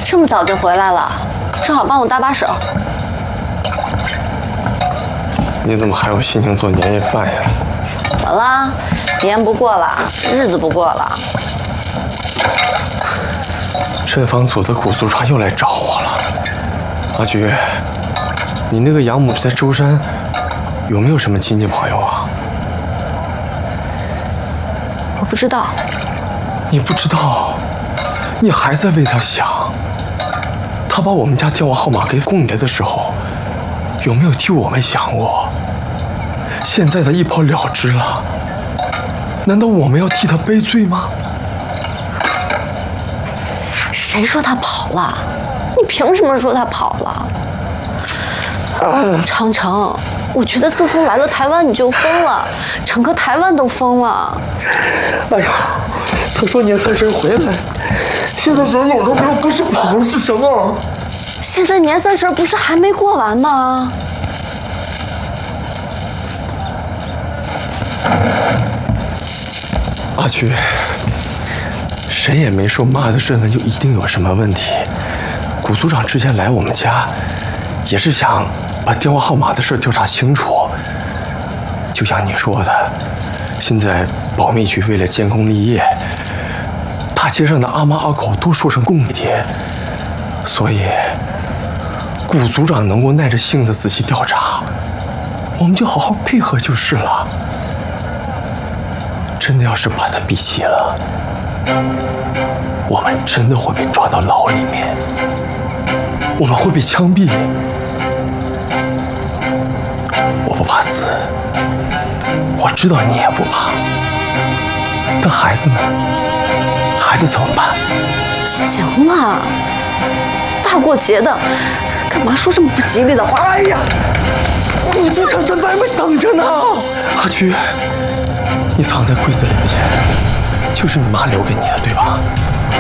这么早就回来了，正好帮我搭把手。 你怎么还有心情做年夜饭呀？ 怎么啦？年不过了，日子不过了。 镇房组的古组长又来找我了。阿菊，你那个养母在舟山有没有什么亲戚朋友啊？ 我不知道。 你不知道？你还在为他想？他把我们家电话号码给供你的时候，有没有替我们想过？现在他一跑了之了，难道我们要替他背罪吗？ 谁说他跑了？你凭什么说他跑了？长城，我觉得自从来了台湾你就疯了，整个台湾都疯了。 哎呀，他说年30回来，现在人影都没有，不是跑了是什么？ 现在年30不是还没过完吗？ 阿菊，谁也没说妈的身份就一定有什么问题。古组长之前来我们家，也是想把电话号码的事调查清楚。就像你说的，现在保密局为了监工立业，大街上的阿猫阿狗都说成供爹，所以古组长能够耐着性子仔细调查，我们就好好配合就是了。真的要是把他逼急了，我们真的会被抓到牢里面，我们会被枪毙。我不怕死，我知道你也不怕。但孩子呢？孩子怎么办？ 行了，大过节的，干嘛说这么不吉利的话？ 哎呀，古组长在外面等着呢。阿菊，你藏在柜子里的钱，就是你妈留给你的，对吧？